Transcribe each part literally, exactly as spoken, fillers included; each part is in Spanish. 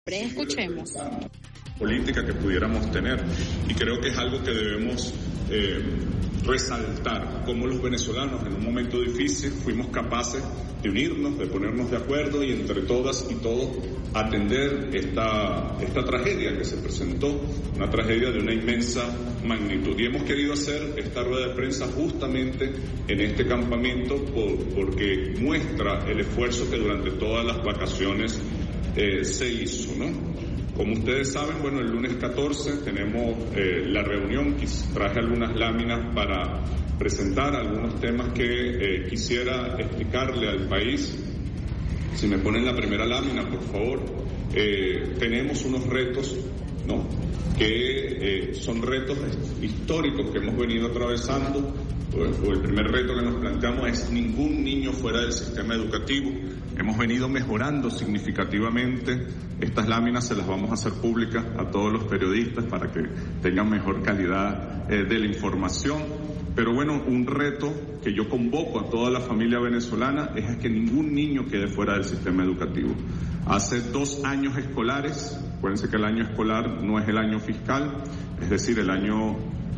Escuchemos. Política que pudiéramos tener, y creo que es algo que debemos eh, resaltar, como los venezolanos en un momento difícil fuimos capaces de unirnos, de ponernos de acuerdo y entre todas y todos atender esta, esta tragedia que se presentó, una tragedia de una inmensa magnitud. Y hemos querido hacer esta rueda de prensa justamente en este campamento por, porque muestra el esfuerzo que durante todas las vacaciones eh, se hizo, ¿no? Como ustedes saben, bueno, el lunes catorce tenemos eh, la reunión, traje algunas láminas para presentar algunos temas que eh, quisiera explicarle al país. Si me ponen la primera lámina, por favor. Eh, tenemos unos retos, ¿no?, que eh, son retos históricos que hemos venido atravesando. O el primer reto que nos planteamos es ningún niño fuera del sistema educativo. Hemos venido mejorando significativamente. Estas láminas se las vamos a hacer públicas a todos los periodistas para que tengan mejor calidad eh, de la información. Pero bueno, un reto que yo convoco a toda la familia venezolana es que ningún niño quede fuera del sistema educativo. Hace dos años escolares, acuérdense que el año escolar no es el año fiscal, es decir, el año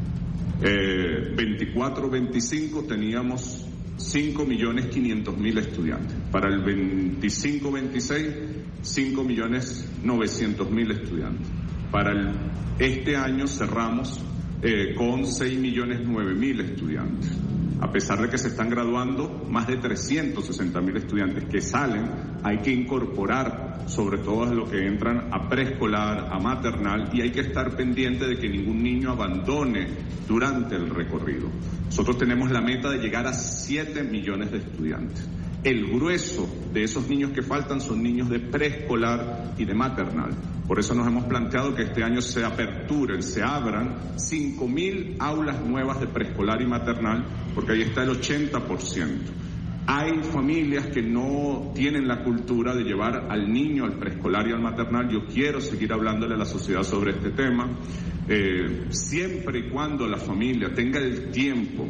eh, veinticuatro veinticinco teníamos cinco millones quinientos mil estudiantes. Para el veinticinco veintiséis, cinco millones novecientos mil estudiantes. Para el, este año cerramos eh, con seis millones nueve mil estudiantes. A pesar de que se están graduando más de trescientos sesenta mil estudiantes que salen, hay que incorporar sobre todo a los que entran a preescolar, a maternal, y hay que estar pendiente de que ningún niño abandone durante el recorrido. Nosotros tenemos la meta de llegar a siete millones de estudiantes. El grueso de esos niños que faltan son niños de preescolar y de maternal. Por eso nos hemos planteado que este año se aperturen, se abran cinco mil aulas nuevas de preescolar y maternal, porque ahí está el ochenta por ciento. Hay familias que no tienen la cultura de llevar al niño al preescolar y al maternal. Yo quiero seguir hablándole a la sociedad sobre este tema. Eh, siempre y cuando la familia tenga el tiempo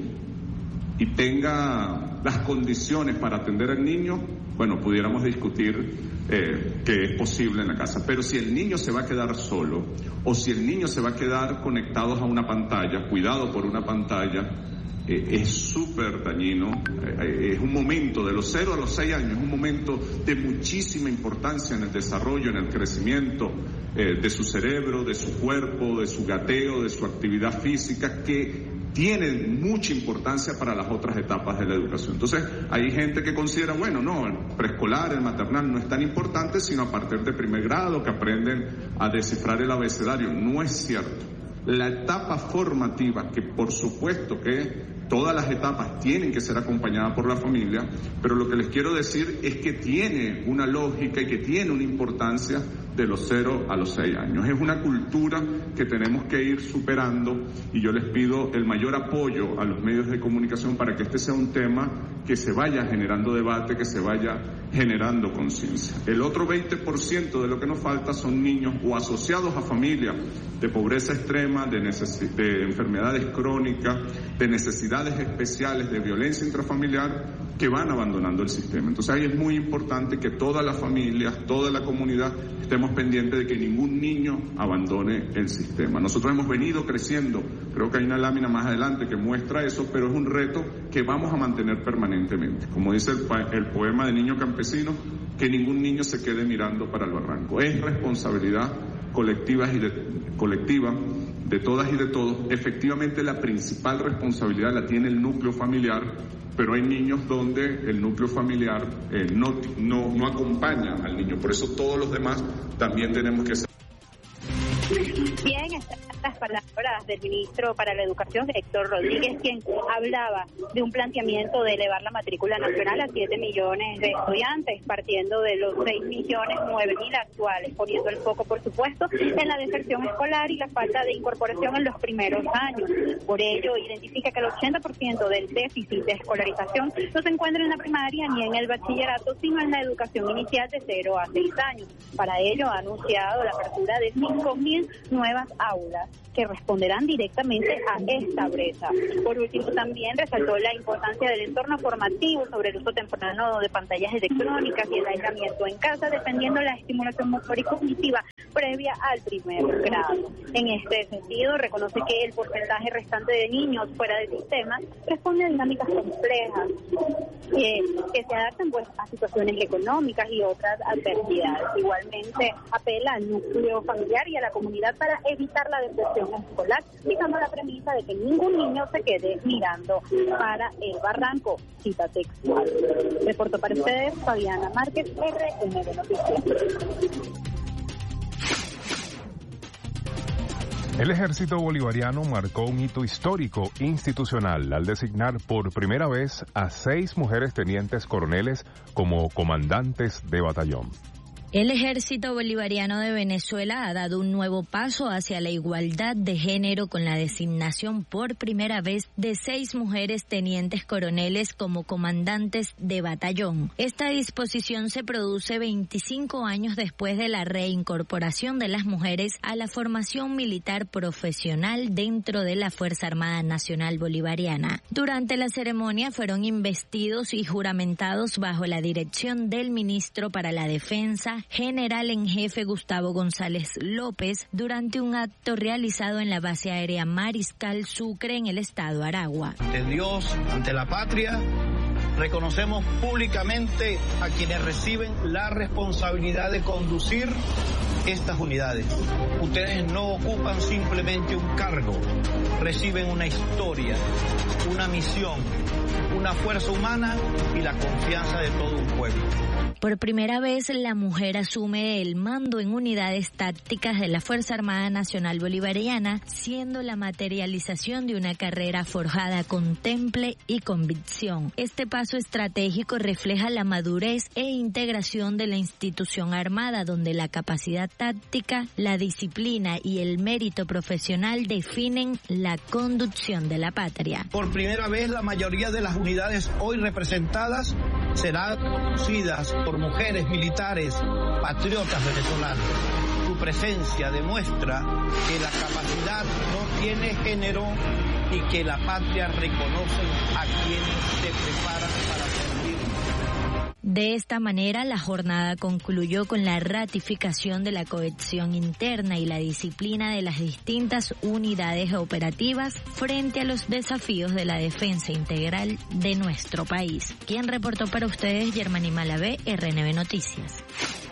y tenga las condiciones para atender al niño, bueno, pudiéramos discutir eh, que es posible en la casa. Pero si el niño se va a quedar solo, o si el niño se va a quedar conectado a una pantalla, cuidado por una pantalla, eh, es súper dañino. Eh, es un momento de los cero a los seis años, es un momento de muchísima importancia en el desarrollo, en el crecimiento eh, de su cerebro, de su cuerpo, de su gateo, de su actividad física, que tienen mucha importancia para las otras etapas de la educación. Entonces, hay gente que considera, bueno, no, el preescolar, el maternal no es tan importante, sino a partir de primer grado, que aprenden a descifrar el abecedario. No es cierto. La etapa formativa, que por supuesto que todas las etapas tienen que ser acompañadas por la familia, pero lo que les quiero decir es que tiene una lógica y que tiene una importancia de los cero a los seis años. Es una cultura que tenemos que ir superando, y yo les pido el mayor apoyo a los medios de comunicación para que este sea un tema que se vaya generando debate, que se vaya generando conciencia. El otro veinte por ciento de lo que nos falta son niños o asociados a familias de pobreza extrema, de, necesi- de enfermedades crónicas, de necesidades especiales, de violencia intrafamiliar, que van abandonando el sistema. Entonces ahí es muy importante que todas las familias, toda la comunidad, estemos pendientes de que ningún niño abandone el sistema. Nosotros hemos venido creciendo, creo que hay una lámina más adelante que muestra eso, pero es un reto que vamos a mantener permanentemente. Como dice el, pa- el poema de Niño Campesino, que ningún niño se quede mirando para el barranco. Es responsabilidad colectiva y de, colectiva de todas y de todos. Efectivamente, la principal responsabilidad la tiene el núcleo familiar, pero hay niños donde el núcleo familiar eh, no, no, no acompaña al niño. Por eso todos los demás también tenemos que ser. Bien, están las palabras del ministro para la Educación, Héctor Rodríguez, quien hablaba de un planteamiento de elevar la matrícula nacional a siete millones de estudiantes, partiendo de los seis millones nueve mil actuales, poniendo el foco, por supuesto, en la deserción escolar y la falta de incorporación en los primeros años. Por ello, identifica que el ochenta por ciento del déficit de escolarización no se encuentra en la primaria ni en el bachillerato, sino en la educación inicial de cero a seis años. Para ello, ha anunciado la apertura de cinco mil nuevas aulas. que responderán directamente a esta brecha. Por último, también resaltó la importancia del entorno formativo sobre el uso temprano de pantallas electrónicas y el aislamiento en casa, defendiendo la estimulación motor y cognitiva previa al primer grado. En este sentido, reconoce que el porcentaje restante de niños fuera del sistema responde a dinámicas complejas eh, que se adaptan pues a situaciones económicas y otras adversidades. Igualmente, apela al núcleo familiar y a la comunidad para evitar la depresión escolar, fijando la premisa de que ningún niño se quede mirando para el barranco. Cita textual. Reportó para ustedes Fabiana Márquez, R N B Noticias. El Ejército Bolivariano marcó un hito histórico institucional al designar por primera vez a seis mujeres tenientes coroneles como comandantes de batallón. El Ejército Bolivariano de Venezuela ha dado un nuevo paso hacia la igualdad de género con la designación por primera vez de seis mujeres tenientes coroneles como comandantes de batallón. Esta disposición se produce veinticinco años después de la reincorporación de las mujeres a la formación militar profesional dentro de la Fuerza Armada Nacional Bolivariana. Durante la ceremonia fueron investidos y juramentados bajo la dirección del ministro para la Defensa, general en jefe Gustavo González López, durante un acto realizado en la base aérea Mariscal Sucre en el estado Aragua. Ante Dios, ante la patria, reconocemos públicamente a quienes reciben la responsabilidad de conducir estas unidades. Ustedes no ocupan simplemente un cargo, reciben una historia, una misión, una fuerza humana y la confianza de todo un pueblo. Por primera vez, la mujer asume el mando en unidades tácticas de la Fuerza Armada Nacional Bolivariana, siendo la materialización de una carrera forjada con temple y convicción. Este paso estratégico refleja la madurez e integración de la institución armada, donde la capacidad táctica, la disciplina y el mérito profesional definen la conducción de la patria. Por primera vez, la mayoría de las unidades hoy representadas serán conducidas por mujeres militares patriotas venezolanas. Su presencia demuestra que la capacidad no tiene género y que la patria reconoce a quienes se preparan para servir. De esta manera, la jornada concluyó con la ratificación de la cohesión interna y la disciplina de las distintas unidades operativas frente a los desafíos de la defensa integral de nuestro país. Quien reportó para ustedes, Germany Malavé, R N B Noticias.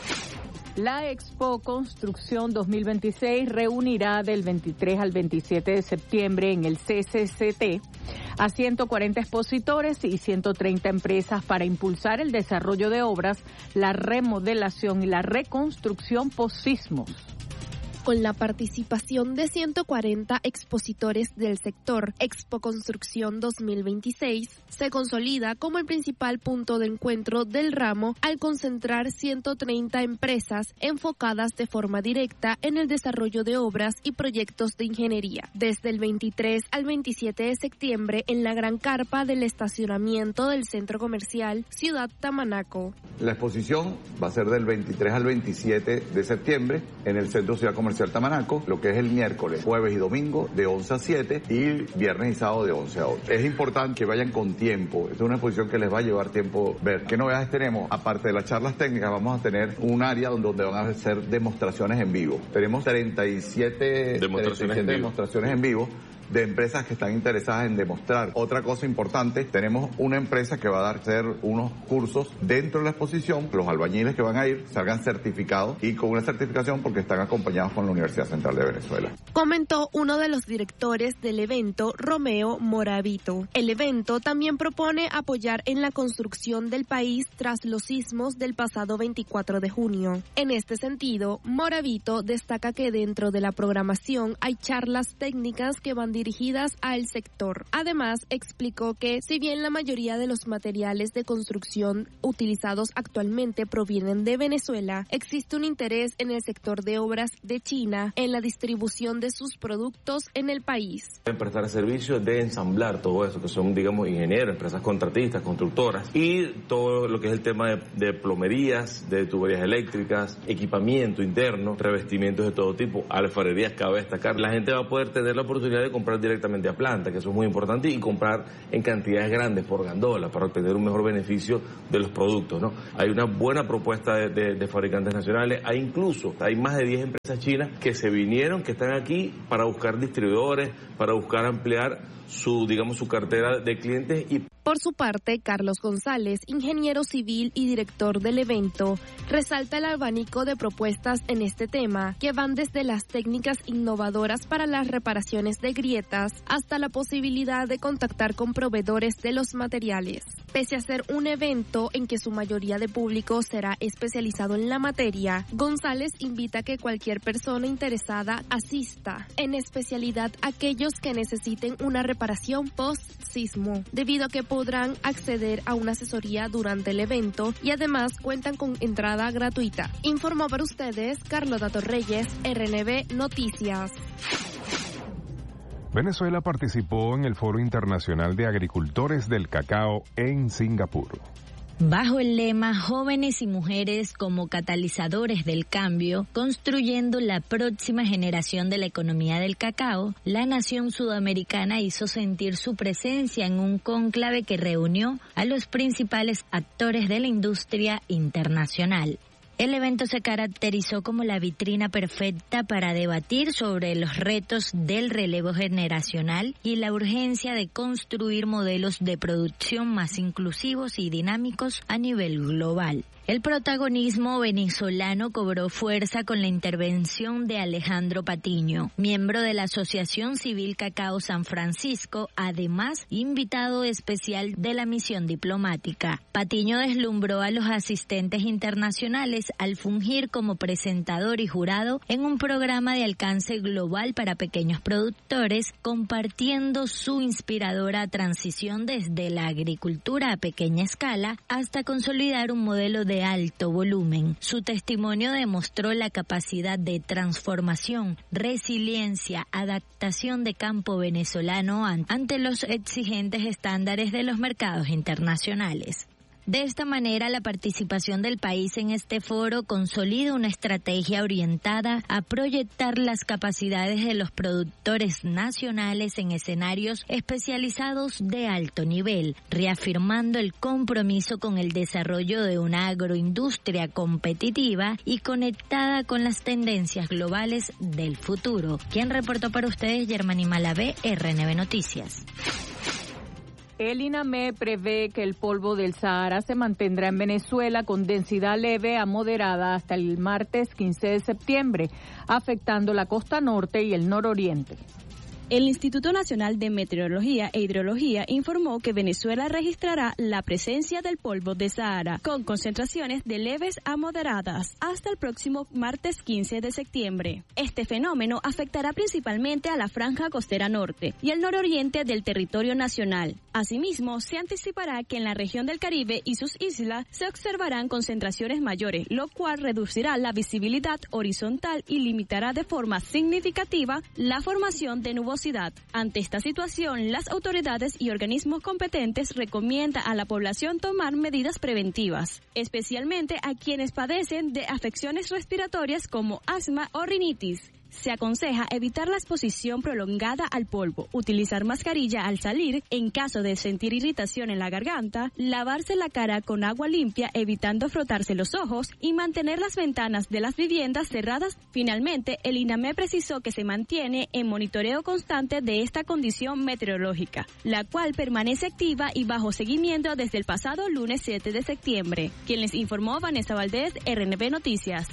La Expo Construcción dos mil veintiséis reunirá del veintitrés al veintisiete de septiembre en el C C C T a ciento cuarenta expositores y ciento treinta empresas para impulsar el desarrollo de obras, la remodelación y la reconstrucción post-sismos. Con la participación de ciento cuarenta expositores del sector, Expo Construcción dos mil veintiséis se consolida como el principal punto de encuentro del ramo al concentrar ciento treinta empresas enfocadas de forma directa en el desarrollo de obras y proyectos de ingeniería. Desde el veintitrés al veintisiete de septiembre en la gran carpa del estacionamiento del Centro Comercial Ciudad Tamanaco. La exposición va a ser del veintitrés al veintisiete de septiembre en el Centro Ciudad Comercial Tamanaco, lo que es el miércoles, jueves y domingo de once a siete y viernes y sábado de once a ocho. Es importante que vayan con tiempo, es una exposición que les va a llevar tiempo ver. ¿Qué novedades tenemos? Aparte de las charlas técnicas, vamos a tener un área donde, donde van a hacer demostraciones en vivo. Tenemos treinta y siete demostraciones, treinta y siete en, vivo. demostraciones en vivo de empresas que están interesadas en demostrar. Otra cosa importante, tenemos una empresa que va a dar hacer unos cursos dentro de la exposición. Los albañiles que van a ir salgan certificados y con una certificación porque están acompañados con la Universidad Central de Venezuela. Comentó uno de los directores del evento, Romeo Moravito. El evento también propone apoyar en la construcción del país tras los sismos del pasado veinticuatro de junio. En este sentido, Moravito destaca que dentro de la programación hay charlas técnicas que van dirigidas al sector. Además, explicó que si bien la mayoría de los materiales de construcción utilizados actualmente provienen de Venezuela, existe un interés en el sector de obras de China en la distribución de sus productos en el país. En prestar servicios de ensamblar todo eso, que son, digamos, ingenieros, empresas contratistas, constructoras, y todo lo que es el tema de, de plomerías, de tuberías eléctricas, equipamiento interno, revestimientos de todo tipo, alfarerías. Cabe destacar, la gente va a poder tener la oportunidad de comprar directamente a planta, que eso es muy importante, y comprar en cantidades grandes por gandola para obtener un mejor beneficio de los productos, ¿no? Hay una buena propuesta de, de, de fabricantes nacionales, hay incluso, hay más de diez empresas chinas que se vinieron, que están aquí para buscar distribuidores, para buscar ampliar su, digamos, su cartera de clientes. Y por su parte, Carlos González, ingeniero civil y director del evento, resalta el abanico de propuestas en este tema, que van desde las técnicas innovadoras para las reparaciones de grietas hasta la posibilidad de contactar con proveedores de los materiales. Pese a ser un evento en que su mayoría de público será especializado en la materia, González invita a que cualquier persona interesada asista, en especialidad aquellos que necesiten una reparación post-sismo, debido a que podrán acceder a una asesoría durante el evento y además cuentan con entrada gratuita. Informó para ustedes Carlota Torreyes, R N B Noticias. Venezuela participó en el Foro Internacional de Agricultores del Cacao en Singapur. Bajo el lema Jóvenes y Mujeres como catalizadores del cambio, construyendo la próxima generación de la economía del cacao, la nación sudamericana hizo sentir su presencia en un cónclave que reunió a los principales actores de la industria internacional. El evento se caracterizó como la vitrina perfecta para debatir sobre los retos del relevo generacional y la urgencia de construir modelos de producción más inclusivos y dinámicos a nivel global. El protagonismo venezolano cobró fuerza con la intervención de Alejandro Patiño, miembro de la Asociación Civil Cacao San Francisco, además invitado especial de la misión diplomática. Patiño deslumbró a los asistentes internacionales al fungir como presentador y jurado en un programa de alcance global para pequeños productores, compartiendo su inspiradora transición desde la agricultura a pequeña escala hasta consolidar un modelo de alto volumen. Su testimonio demostró la capacidad de transformación, resiliencia, adaptación de campo venezolano ante los exigentes estándares de los mercados internacionales. De esta manera, la participación del país en este foro consolida una estrategia orientada a proyectar las capacidades de los productores nacionales en escenarios especializados de alto nivel, reafirmando el compromiso con el desarrollo de una agroindustria competitiva y conectada con las tendencias globales del futuro. Quien reportó para ustedes, Germany Malavé, R N B Noticias. El INAME prevé que el polvo del Sahara se mantendrá en Venezuela con densidad leve a moderada hasta el martes quince de septiembre, afectando la costa norte y el nororiente. El Instituto Nacional de Meteorología e Hidrología informó que Venezuela registrará la presencia del polvo de Sahara con concentraciones de leves a moderadas hasta el próximo martes quince de septiembre. Este fenómeno afectará principalmente a la franja costera norte y el nororiente del territorio nacional. Asimismo, se anticipará que en la región del Caribe y sus islas se observarán concentraciones mayores, lo cual reducirá la visibilidad horizontal y limitará de forma significativa la formación de nubosidad. Ante esta situación, las autoridades y organismos competentes recomiendan a la población tomar medidas preventivas, especialmente a quienes padecen de afecciones respiratorias como asma o rinitis. Se aconseja evitar la exposición prolongada al polvo, utilizar mascarilla al salir en caso de sentir irritación en la garganta, lavarse la cara con agua limpia evitando frotarse los ojos y mantener las ventanas de las viviendas cerradas. Finalmente, el INAME precisó que se mantiene en monitoreo constante de esta condición meteorológica, la cual permanece activa y bajo seguimiento desde el pasado lunes siete de septiembre. Quien les informó, Vanessa Valdés, R N B Noticias.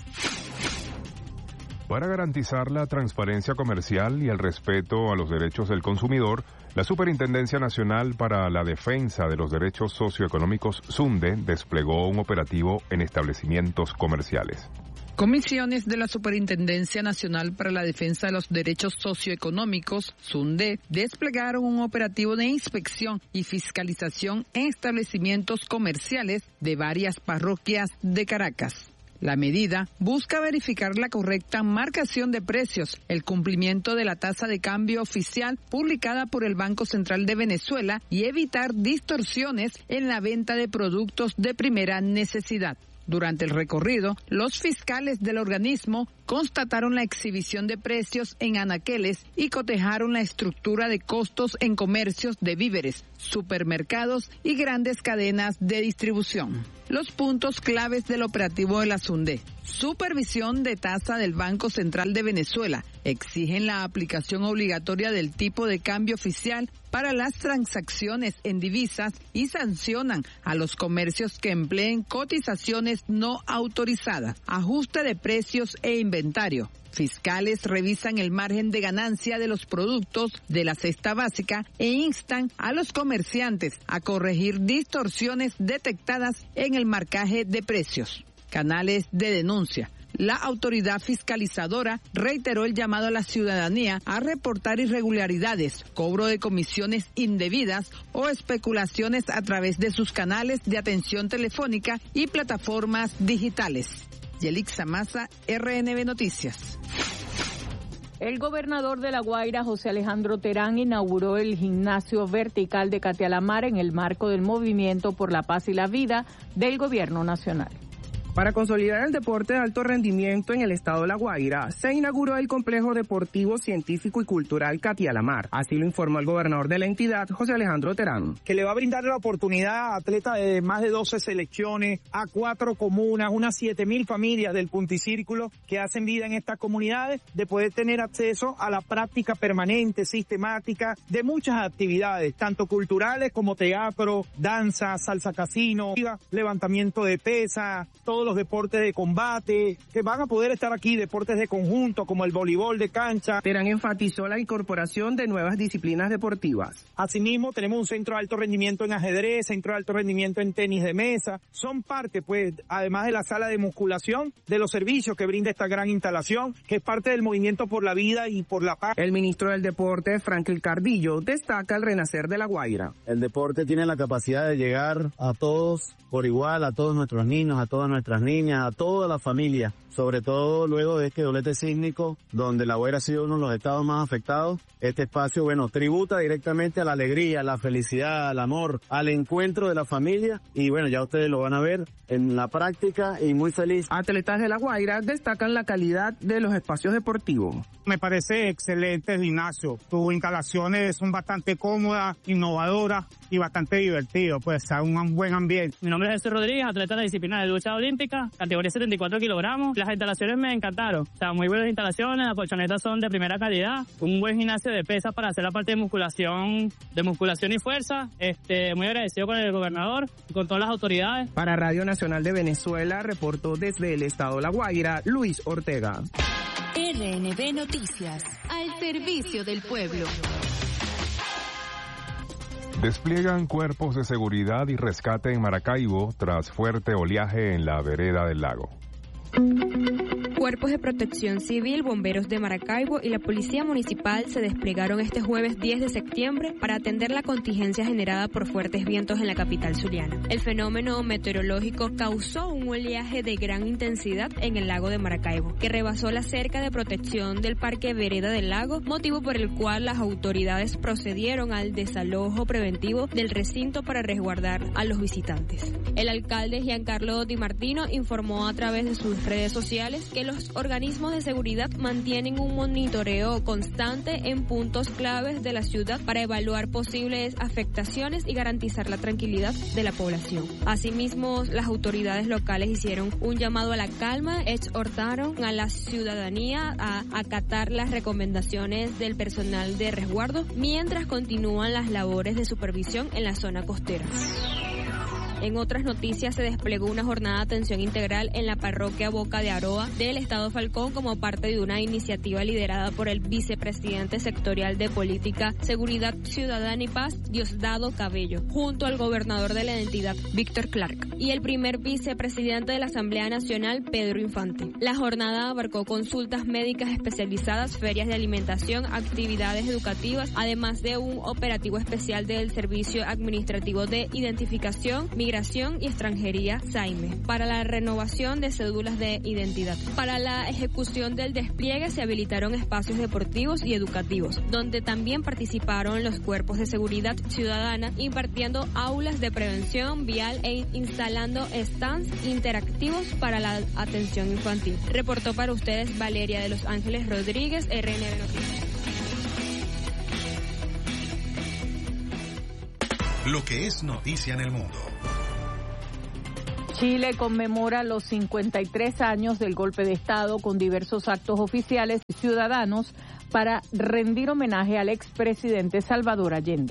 Para garantizar la transparencia comercial y el respeto a los derechos del consumidor, la Superintendencia Nacional para la Defensa de los Derechos Socioeconómicos, SUNDE, desplegó un operativo en establecimientos comerciales. Comisiones de la Superintendencia Nacional para la Defensa de los Derechos Socioeconómicos, SUNDE, desplegaron un operativo de inspección y fiscalización en establecimientos comerciales de varias parroquias de Caracas. La medida busca verificar la correcta marcación de precios, el cumplimiento de la tasa de cambio oficial publicada por el Banco Central de Venezuela y evitar distorsiones en la venta de productos de primera necesidad. Durante el recorrido, los fiscales del organismo constataron la exhibición de precios en anaqueles y cotejaron la estructura de costos en comercios de víveres, supermercados y grandes cadenas de distribución. Los puntos claves del operativo de la SUNDE: supervisión de tasa del Banco Central de Venezuela, exigen la aplicación obligatoria del tipo de cambio oficial para las transacciones en divisas y sancionan a los comercios que empleen cotizaciones no autorizadas, ajuste de precios e inventario. Fiscales revisan el margen de ganancia de los productos de la cesta básica e instan a los comerciantes a corregir distorsiones detectadas en el marcaje de precios. Canales de denuncia. La autoridad fiscalizadora reiteró el llamado a la ciudadanía a reportar irregularidades, cobro de comisiones indebidas o especulaciones a través de sus canales de atención telefónica y plataformas digitales. Yelixa Maza, R N B Noticias. El gobernador de La Guaira, José Alejandro Terán, inauguró el gimnasio vertical de Katia La Mar en el marco del Movimiento por la Paz y la Vida del Gobierno Nacional. Para consolidar el deporte de alto rendimiento en el estado de La Guaira, se inauguró el complejo deportivo, científico y cultural Katia La Mar. Así lo informó el gobernador de la entidad, José Alejandro Terán. Que le va a brindar la oportunidad a atletas de más de doce selecciones, a cuatro comunas, unas siete mil familias del Punticírculo que hacen vida en estas comunidades, de poder tener acceso a la práctica permanente, sistemática, de muchas actividades, tanto culturales como teatro, danza, salsa casino, levantamiento de pesas, todos los deportes de combate, que van a poder estar aquí, deportes de conjunto como el voleibol de cancha. Terán enfatizó la incorporación de nuevas disciplinas deportivas. Asimismo, tenemos un centro de alto rendimiento en ajedrez, centro de alto rendimiento en tenis de mesa. Son parte, pues, además de la sala de musculación, de los servicios que brinda esta gran instalación, que es parte del Movimiento por la Vida y por la Paz. El ministro del Deporte, Franklin Cardillo, destaca el renacer de La Guaira. El deporte tiene la capacidad de llegar a todos por igual, a todos nuestros niños, a todas nuestras niñas, a toda la familia, sobre todo luego de este doblete sísmico, donde La Guaira ha sido uno de los estados más afectados. Este espacio, bueno, tributa directamente a la alegría, a la felicidad, al amor, al encuentro de la familia, y bueno, ya ustedes lo van a ver en la práctica y muy feliz. Atletas de La Guaira destacan la calidad de los espacios deportivos. Me parece excelente el gimnasio. Sus instalaciones son bastante cómodas, innovadoras y bastante divertidas, pues a un buen ambiente. Mi nombre es Jesús Rodríguez, atleta de la disciplina de lucha olímpica, categoría setenta y cuatro kilogramos. Las instalaciones me encantaron, o sea, muy buenas instalaciones, las colchonetas son de primera calidad, un buen gimnasio de pesas para hacer la parte de musculación, de musculación y fuerza. Este, muy agradecido con el gobernador y con todas las autoridades. Para Radio Nacional de Venezuela, reportó desde el estado de La Guaira, Luis Ortega. R N B Noticias, al servicio del pueblo. Despliegan cuerpos de seguridad y rescate en Maracaibo tras fuerte oleaje en la vereda del lago. Cuerpos de protección civil, bomberos de Maracaibo y la policía municipal se desplegaron este jueves diez de septiembre para atender la contingencia generada por fuertes vientos en la capital zuliana. El fenómeno meteorológico causó un oleaje de gran intensidad en el lago de Maracaibo, que rebasó la cerca de protección del Parque Vereda del Lago, motivo por el cual las autoridades procedieron al desalojo preventivo del recinto para resguardar a los visitantes. El alcalde Giancarlo Di Martino informó a través de sus redes sociales que los organismos de seguridad mantienen un monitoreo constante en puntos claves de la ciudad para evaluar posibles afectaciones y garantizar la tranquilidad de la población. Asimismo, las autoridades locales hicieron un llamado a la calma, exhortaron a la ciudadanía a acatar las recomendaciones del personal de resguardo mientras continúan las labores de supervisión en la zona costera. En otras noticias, se desplegó una jornada de atención integral en la parroquia Boca de Aroa del Estado Falcón como parte de una iniciativa liderada por el vicepresidente sectorial de Política, Seguridad Ciudadana y Paz, Diosdado Cabello, junto al gobernador de la entidad, Víctor Clark, y el primer vicepresidente de la Asamblea Nacional, Pedro Infante. La jornada abarcó consultas médicas especializadas, ferias de alimentación, actividades educativas, además de un operativo especial del Servicio Administrativo de Identificación, Migración y Extranjería, SAIME, para la renovación de cédulas de identidad. Para la ejecución del despliegue se habilitaron espacios deportivos y educativos, donde también participaron los cuerpos de seguridad ciudadana, impartiendo aulas de prevención vial e instalando stands interactivos para la atención infantil. Reportó para ustedes Valeria de Los Ángeles Rodríguez, R N B Noticias. Lo que es noticia en el mundo. Chile conmemora los cincuenta y tres años del golpe de Estado con diversos actos oficiales y ciudadanos para rendir homenaje al expresidente Salvador Allende.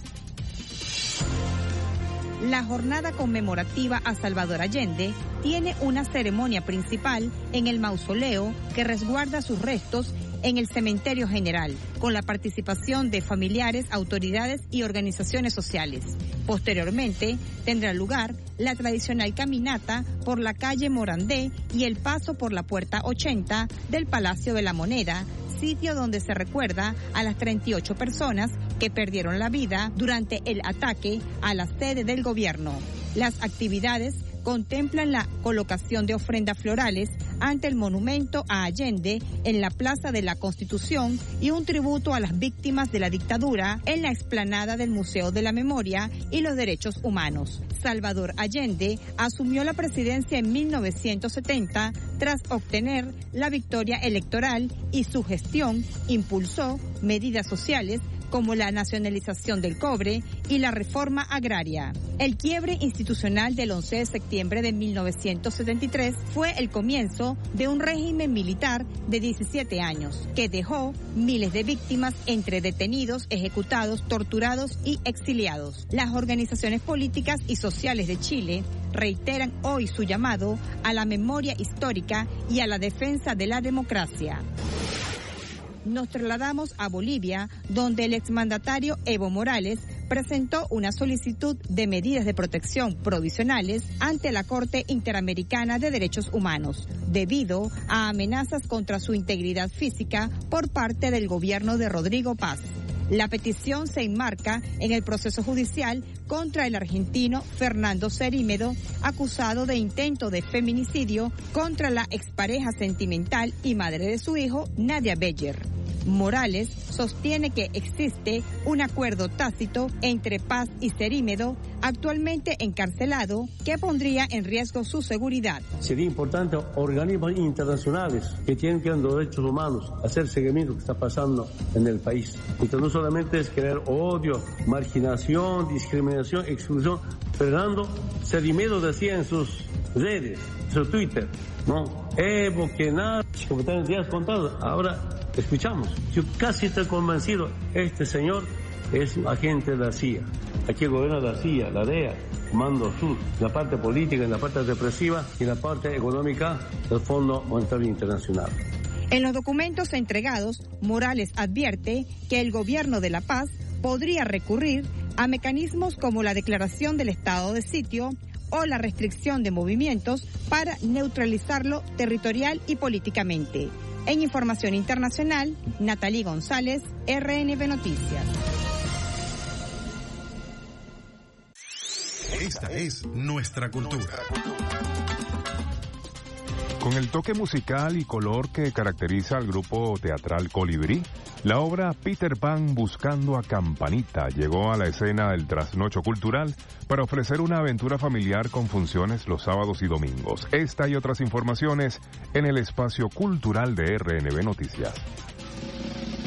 La jornada conmemorativa a Salvador Allende tiene una ceremonia principal en el mausoleo que resguarda sus restos en el Cementerio General, con la participación de familiares, autoridades y organizaciones sociales. Posteriormente, tendrá lugar la tradicional caminata por la calle Morandé y el paso por la puerta ochenta del Palacio de la Moneda, sitio donde se recuerda a las treinta y ocho personas que perdieron la vida durante el ataque a la sede del gobierno. Las actividades contemplan la colocación de ofrendas florales ante el monumento a Allende en la Plaza de la Constitución y un tributo a las víctimas de la dictadura en la explanada del Museo de la Memoria y los Derechos Humanos. Salvador Allende asumió la presidencia en mil novecientos setenta tras obtener la victoria electoral y su gestión impulsó medidas sociales como la nacionalización del cobre y la reforma agraria. El quiebre institucional del once de septiembre de mil novecientos setenta y tres fue el comienzo de un régimen militar de diecisiete años, que dejó miles de víctimas entre detenidos, ejecutados, torturados y exiliados. Las organizaciones políticas y sociales de Chile reiteran hoy su llamado a la memoria histórica y a la defensa de la democracia. Nos trasladamos a Bolivia, donde el exmandatario Evo Morales presentó una solicitud de medidas de protección provisionales ante la Corte Interamericana de Derechos Humanos, debido a amenazas contra su integridad física por parte del gobierno de Rodrigo Paz. La petición se enmarca en el proceso judicial contra el argentino Fernando Cerímedo, acusado de intento de feminicidio contra la expareja sentimental y madre de su hijo, Nadia Beyer. Morales sostiene que existe un acuerdo tácito entre Paz y Cerímedo, actualmente encarcelado, que pondría en riesgo su seguridad. Sería importante organismos internacionales que tienen que ver los derechos humanos, hacer seguimiento que está pasando en el país. Entonces no solamente es crear odio, marginación, discriminación, exclusión. Fernando Cerímedo decía en sus redes, en su Twitter, no, Evo, que nada, como están días contados, ahora escuchamos. Yo casi estoy convencido, este señor es un agente de la C I A. Aquí gobierna la C I A, la D E A, Comando Sur, la parte política, en la parte represiva y la parte económica del Fondo Monetario Internacional. En los documentos entregados, Morales advierte que el gobierno de La Paz podría recurrir a mecanismos como la declaración del estado de sitio o la restricción de movimientos para neutralizarlo territorial y políticamente. En información internacional, Natalie González, R N B Noticias. Esta es nuestra cultura. Con el toque musical y color que caracteriza al grupo teatral Colibrí, la obra Peter Pan buscando a Campanita llegó a la escena del trasnocho cultural para ofrecer una aventura familiar con funciones los sábados y domingos. Esta y otras informaciones en el espacio cultural de R N B Noticias.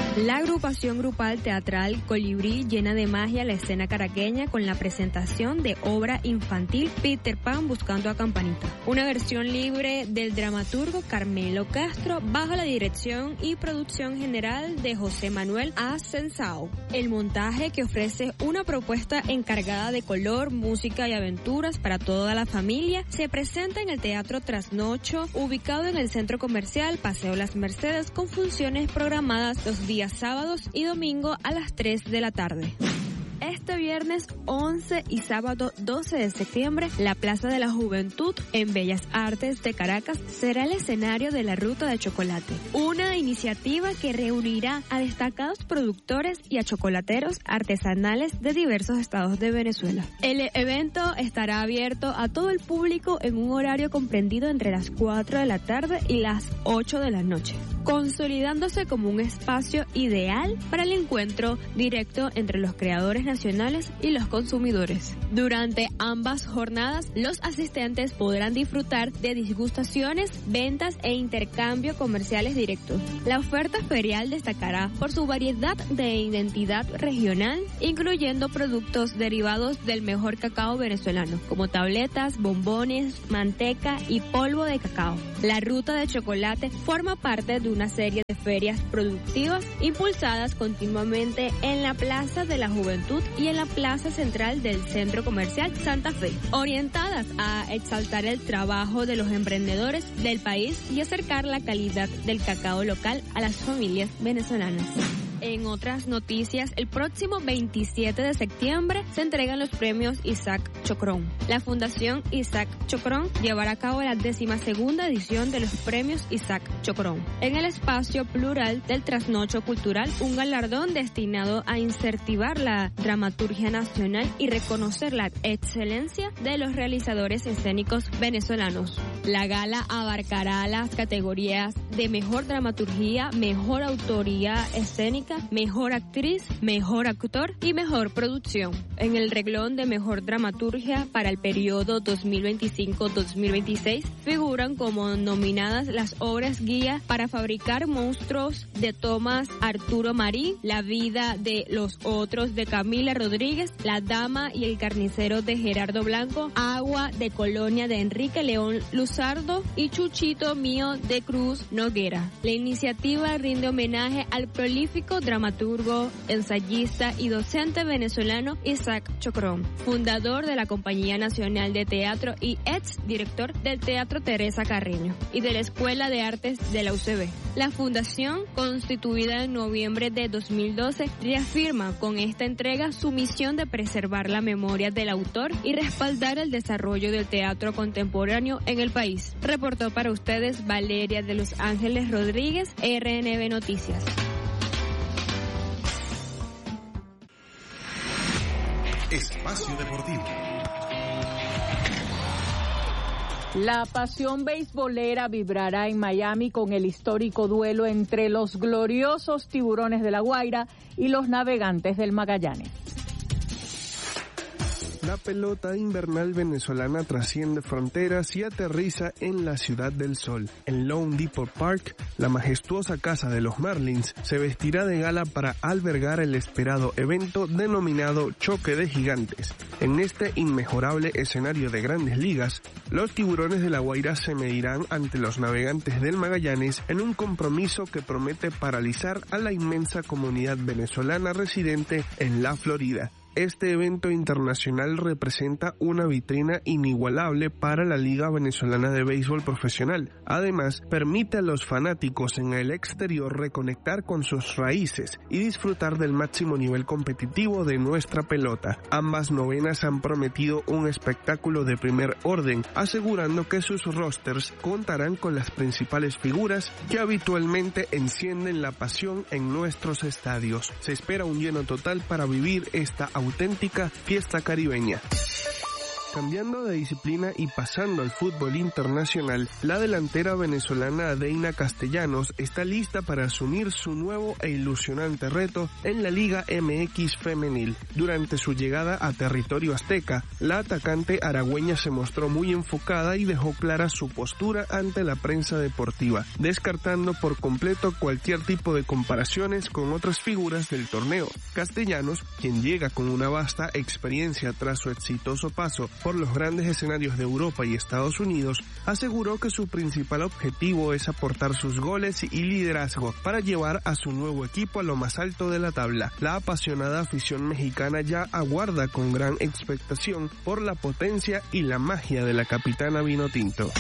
La agrupación grupal teatral Colibrí llena de magia la escena caraqueña con la presentación de obra infantil Peter Pan buscando a Campanita, una versión libre del dramaturgo Carmelo Castro bajo la dirección y producción general de José Manuel Asensao. El montaje, que ofrece una propuesta encargada de color, música y aventuras para toda la familia, se presenta en el Teatro Trasnocho, ubicado en el Centro Comercial Paseo Las Mercedes, con funciones programadas los días sábados y domingo a las tres de la tarde. Este viernes once y sábado doce de septiembre, la Plaza de la Juventud en Bellas Artes de Caracas será el escenario de la Ruta de Chocolate, una iniciativa que reunirá a destacados productores y a chocolateros artesanales de diversos estados de Venezuela. El evento estará abierto a todo el público en un horario comprendido entre las cuatro de la tarde y las ocho de la noche, consolidándose como un espacio ideal para el encuentro directo entre los creadores nacionales y los consumidores. Durante ambas jornadas, los asistentes podrán disfrutar de disgustaciones, ventas e intercambio comerciales directos. La oferta ferial destacará por su variedad de identidad regional, incluyendo productos derivados del mejor cacao venezolano, como tabletas, bombones, manteca y polvo de cacao. La Ruta de Chocolate forma parte de una serie de ferias productivas impulsadas continuamente en la Plaza de la Juventud y en la Plaza Central del Centro Comercial Santa Fe, orientadas a exaltar el trabajo de los emprendedores del país y acercar la calidad del cacao local a las familias venezolanas. En otras noticias, el próximo veintisiete de septiembre se entregan los premios Isaac Chocrón. La Fundación Isaac Chocrón llevará a cabo la decimosegunda edición de los premios Isaac Chocrón en el espacio plural del Trasnocho Cultural, un galardón destinado a incentivar la dramaturgia nacional y reconocer la excelencia de los realizadores escénicos venezolanos. La gala abarcará las categorías de mejor dramaturgia, mejor autoría escénica, mejor actriz, mejor actor y mejor producción. En el renglón de mejor dramaturgia para el periodo dos mil veinticinco a dos mil veintiséis figuran como nominadas las obras guía para fabricar monstruos de Tomás Arturo Marí, La vida de los otros de Camila Rodríguez, La dama y el carnicero de Gerardo Blanco, Agua de Colonia de Enrique León Luzardo y Chuchito mío de Cruz Noguera. La iniciativa rinde homenaje al prolífico dramaturgo, ensayista y docente venezolano Isaac Chocrón, fundador de la Compañía Nacional de Teatro y ex director del Teatro Teresa Carreño y de la Escuela de Artes de la U C B. La fundación, constituida en noviembre de dos mil doce, reafirma con esta entrega su misión de preservar la memoria del autor y respaldar el desarrollo del teatro contemporáneo en el país. Reportó para ustedes Valeria de Los Ángeles Rodríguez, R N B Noticias. Espacio Deportivo. La pasión beisbolera vibrará en Miami con el histórico duelo entre los gloriosos Tiburones de La Guaira y los Navegantes del Magallanes. La pelota invernal venezolana trasciende fronteras y aterriza en la Ciudad del Sol. En Lone Depot Park, la majestuosa casa de los Marlins se vestirá de gala para albergar el esperado evento denominado Choque de Gigantes. En este inmejorable escenario de Grandes Ligas, los Tiburones de La Guaira se medirán ante los Navegantes del Magallanes en un compromiso que promete paralizar a la inmensa comunidad venezolana residente en la Florida. Este evento internacional representa una vitrina inigualable para la Liga Venezolana de Béisbol Profesional. Además, permite a los fanáticos en el exterior reconectar con sus raíces y disfrutar del máximo nivel competitivo de nuestra pelota. Ambas novenas han prometido un espectáculo de primer orden, asegurando que sus rosters contarán con las principales figuras que habitualmente encienden la pasión en nuestros estadios. Se espera un lleno total para vivir esta auténtica fiesta caribeña. Cambiando de disciplina y pasando al fútbol internacional, la delantera venezolana Adeina Castellanos está lista para asumir su nuevo e ilusionante reto en la Liga M X Femenil. Durante su llegada a territorio azteca, la atacante aragüeña se mostró muy enfocada y dejó clara su postura ante la prensa deportiva, descartando por completo cualquier tipo de comparaciones con otras figuras del torneo. Castellanos, quien llega con una vasta experiencia tras su exitoso paso por los grandes escenarios de Europa y Estados Unidos, aseguró que su principal objetivo es aportar sus goles y liderazgo para llevar a su nuevo equipo a lo más alto de la tabla. La apasionada afición mexicana ya aguarda con gran expectación por la potencia y la magia de la capitana Vinotinto.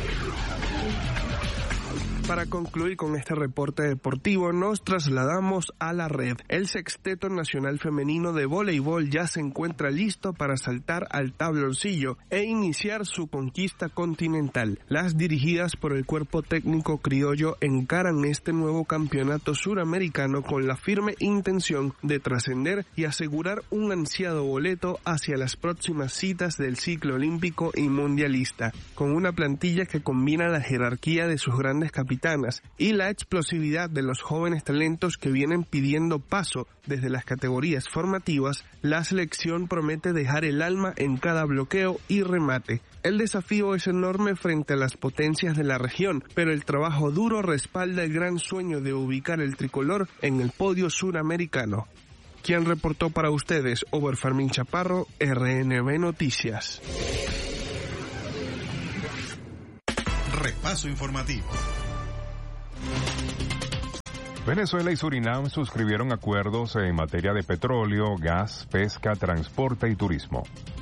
Para concluir con este reporte deportivo, nos trasladamos a la red. El Sexteto Nacional Femenino de Voleibol ya se encuentra listo para saltar al tabloncillo e iniciar su conquista continental. Las dirigidas por el cuerpo técnico criollo encaran este nuevo campeonato suramericano con la firme intención de trascender y asegurar un ansiado boleto hacia las próximas citas del ciclo olímpico y mundialista, con una plantilla que combina la jerarquía de sus grandes capitanes y la explosividad de los jóvenes talentos que vienen pidiendo paso desde las categorías formativas. La selección promete dejar el alma en cada bloqueo y remate. El desafío es enorme frente a las potencias de la región, pero el trabajo duro respalda el gran sueño de ubicar el tricolor en el podio suramericano. Quien reportó para ustedes, Ober Fermín Chaparro, R N B Noticias. Repaso informativo. Venezuela y Surinam suscribieron acuerdos en materia de petróleo, gas, pesca, transporte y turismo.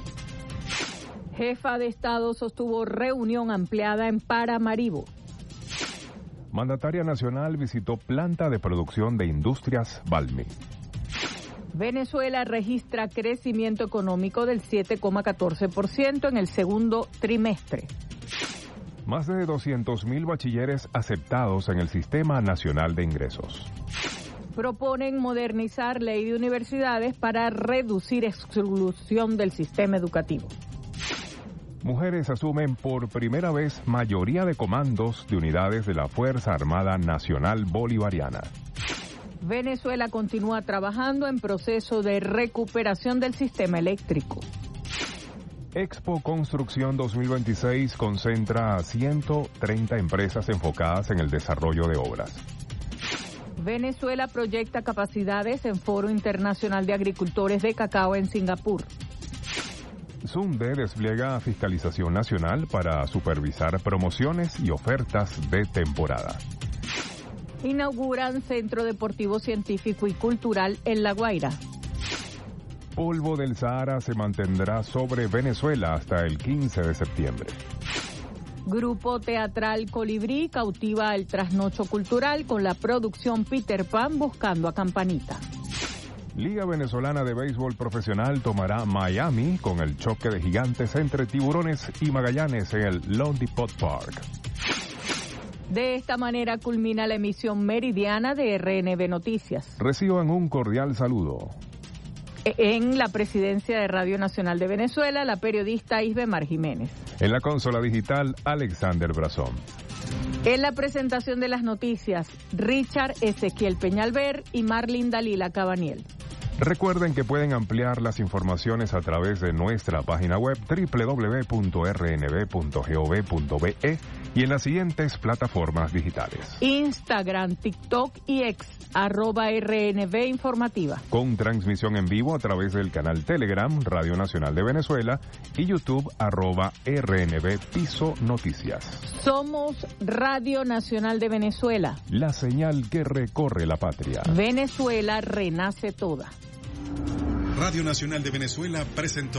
Jefa de Estado sostuvo reunión ampliada en Paramaribo. Mandataria nacional visitó planta de producción de Industrias Balmi. Venezuela registra crecimiento económico del siete coma catorce por ciento en el segundo trimestre. Más de doscientos mil bachilleres aceptados en el Sistema Nacional de Ingresos. Proponen modernizar ley de universidades para reducir exclusión del sistema educativo. Mujeres asumen por primera vez mayoría de comandos de unidades de la Fuerza Armada Nacional Bolivariana. Venezuela continúa trabajando en proceso de recuperación del sistema eléctrico. Expo Construcción dos mil veintiséis concentra a ciento treinta empresas enfocadas en el desarrollo de obras. Venezuela proyecta capacidades en Foro Internacional de Agricultores de Cacao en Singapur. SUNDE despliega fiscalización nacional para supervisar promociones y ofertas de temporada. Inauguran Centro Deportivo Científico y Cultural en La Guaira. Polvo del Sahara se mantendrá sobre Venezuela hasta el quince de septiembre. Grupo Teatral Colibrí cautiva el trasnocho cultural con la producción Peter Pan buscando a Campanita. Liga Venezolana de Béisbol Profesional tomará Miami con el choque de gigantes entre Tiburones y Magallanes en el Lone Depot Park. De esta manera culmina la emisión meridiana de R N B Noticias. Reciban un cordial saludo. En la presidencia de Radio Nacional de Venezuela, la periodista Isbemar Jiménez. En la consola digital, Alexander Brazón. En la presentación de las noticias, Richard Ezequiel Peñalver y Marlin Dalila Cabaniel. Recuerden que pueden ampliar las informaciones a través de nuestra página web doble u doble u doble u punto r n b punto gov punto be y en las siguientes plataformas digitales: Instagram, TikTok y X, arroba R N B Informativa. Con transmisión en vivo a través del canal Telegram, Radio Nacional de Venezuela, y YouTube, arroba R N B Piso Noticias. Somos Radio Nacional de Venezuela. La señal que recorre la patria. Venezuela renace toda. Radio Nacional de Venezuela presentó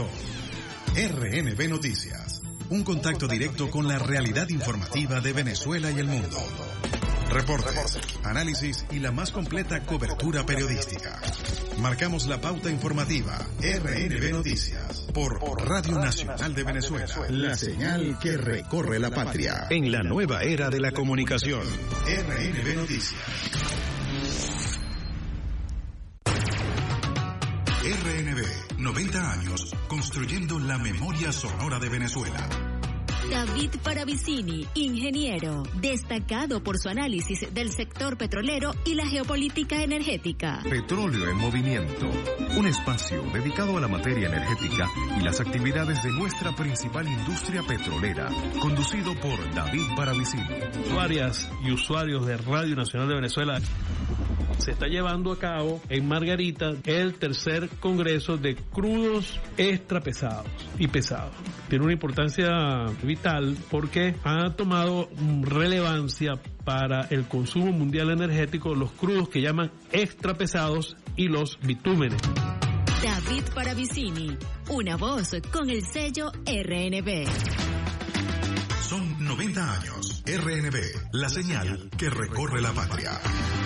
R N B Noticias, un contacto directo con la realidad informativa de Venezuela y el mundo. Reportes, análisis y la más completa cobertura periodística. Marcamos la pauta informativa. R N B Noticias por Radio Nacional de Venezuela. La señal que recorre la patria en la nueva era de la comunicación. R N B Noticias. R N B, noventa años construyendo la memoria sonora de Venezuela. David Paravicini, ingeniero, destacado por su análisis del sector petrolero y la geopolítica energética. Petróleo en Movimiento, un espacio dedicado a la materia energética y las actividades de nuestra principal industria petrolera, conducido por David Paravicini. Usuarias y usuarios de Radio Nacional de Venezuela, se está llevando a cabo en Margarita el tercer congreso de crudos extra pesados y pesados. Tiene una importancia vital porque ha tomado relevancia para el consumo mundial energético los crudos que llaman extra pesados y los bitúmenes. David Paravicini, una voz con el sello R N B. Son noventa años. R N B, la señal que recorre la patria.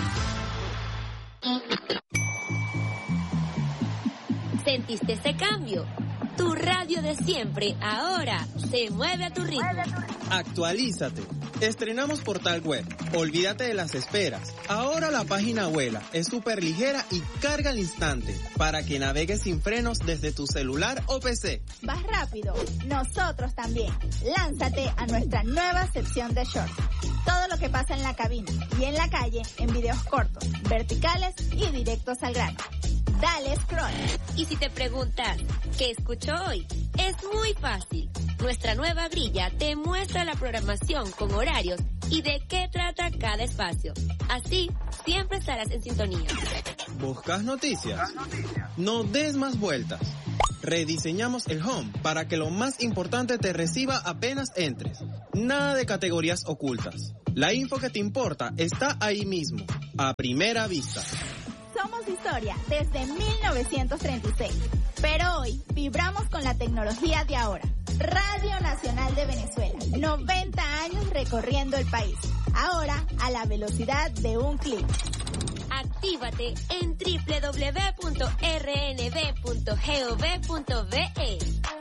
¿Sentiste ese cambio? Tu radio de siempre ahora se mueve a tu ritmo. Actualízate. Estrenamos portal web. Olvídate de las esperas. Ahora la página vuela, es súper ligera y carga al instante para que navegues sin frenos desde tu celular o P C. Vas rápido. Nosotros también. Lánzate a nuestra nueva sección de shorts. Todo lo que pasa en la cabina y en la calle en videos cortos, verticales y directos al grano. Dale scroll. Y si te preguntas, ¿qué escucho hoy? Es muy fácil. Nuestra nueva grilla te muestra la programación con horarios y de qué trata cada espacio. Así, siempre estarás en sintonía. ¿Buscas noticias? No des más vueltas. Rediseñamos el home para que lo más importante te reciba apenas entres. Nada de categorías ocultas. La info que te importa está ahí mismo, a primera vista. Somos historia desde mil novecientos treinta y seis, pero hoy vibramos con la tecnología de ahora. Radio Nacional de Venezuela, noventa años recorriendo el país, ahora a la velocidad de un clic. Actívate en doble u doble u doble u punto r n b punto gov punto b e.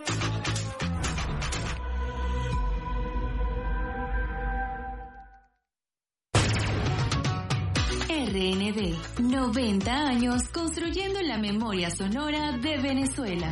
R N B, noventa años construyendo la memoria sonora de Venezuela.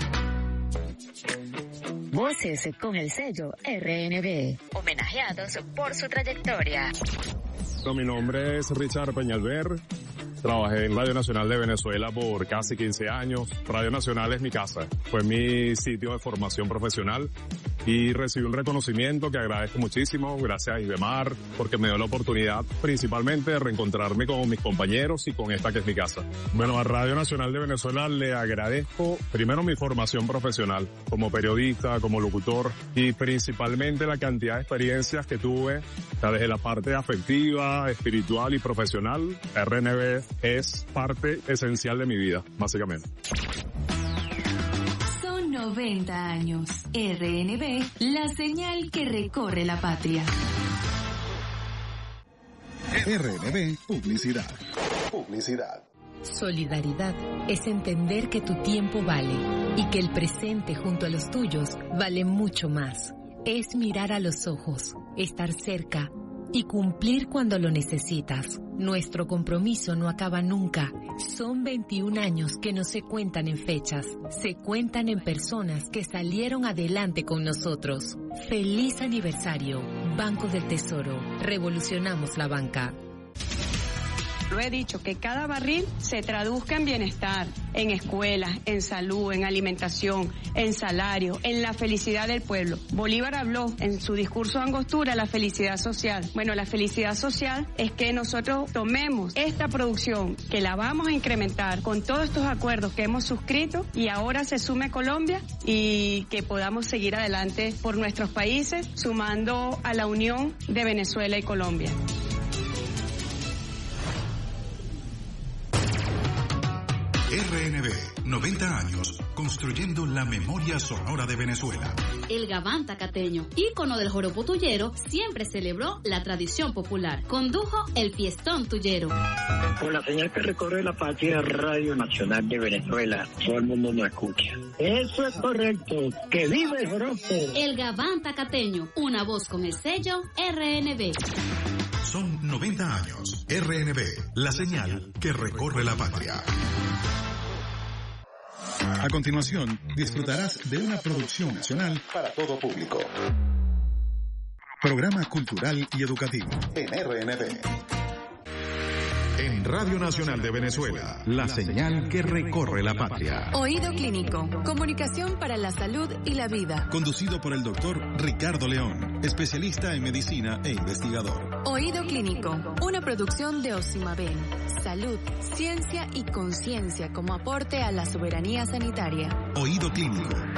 Voces con el sello R N B, homenajeados por su trayectoria. Mi nombre es Richard Peñalver. Trabajé en Radio Nacional de Venezuela por casi quince años. Radio Nacional es mi casa. Fue mi sitio de formación profesional y recibí un reconocimiento que agradezco muchísimo. Gracias a Ibemar porque me dio la oportunidad principalmente de reencontrarme con mis compañeros y con esta que es mi casa. Bueno, a Radio Nacional de Venezuela le agradezco primero mi formación profesional como periodista, como locutor y principalmente la cantidad de experiencias que tuve, o sea, desde la parte afectiva, espiritual y profesional. R N B es parte esencial de mi vida, básicamente. Son noventa años. R N B, la señal que recorre la patria. R N B, publicidad. Publicidad. Solidaridad es entender que tu tiempo vale y que el presente junto a los tuyos vale mucho más. Es mirar a los ojos, estar cerca y cumplir cuando lo necesitas. Nuestro compromiso no acaba nunca. Son veintiún años que no se cuentan en fechas, se cuentan en personas que salieron adelante con nosotros. ¡Feliz aniversario! Banco del Tesoro. Revolucionamos la banca. Lo he dicho, que cada barril se traduzca en bienestar, en escuelas, en salud, en alimentación, en salario, en la felicidad del pueblo. Bolívar habló en su discurso de Angostura la felicidad social. Bueno, la felicidad social es que nosotros tomemos esta producción, que la vamos a incrementar con todos estos acuerdos que hemos suscrito y ahora se sume Colombia y que podamos seguir adelante por nuestros países, sumando a la unión de Venezuela y Colombia. R N B, noventa años, construyendo la memoria sonora de Venezuela. El Gabán Tacateño, ícono del joropo tuyero, siempre celebró la tradición popular. Condujo el fiestón tuyero. Con la señal que recorre la patria, Radio Nacional de Venezuela, todo el mundo nos escucha. Eso es correcto, que vive el joropo. El Gabán Tacateño, una voz con el sello R N B. Son noventa años. R N B, la señal que recorre la patria. A continuación, disfrutarás de una producción nacional para todo público. Programa cultural y educativo en R N V. En Radio Nacional de Venezuela, la señal que recorre la patria. Oído Clínico, comunicación para la salud y la vida. Conducido por el doctor Ricardo León, especialista en medicina e investigador. Oído Clínico, una producción de Osimaben. Salud, ciencia y conciencia como aporte a la soberanía sanitaria. Oído Clínico,